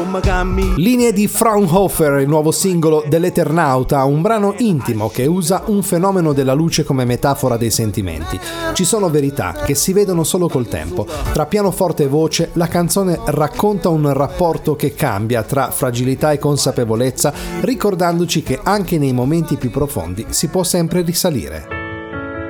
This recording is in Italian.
Linee di Fraunhofer, il nuovo singolo dell'Eternauta, un brano intimo che usa un fenomeno della luce come metafora dei sentimenti. Ci sono verità che si vedono solo col tempo. Tra pianoforte e voce, la canzone racconta un rapporto che cambia tra fragilità e consapevolezza, ricordandoci che anche nei momenti più profondi si può sempre risalire.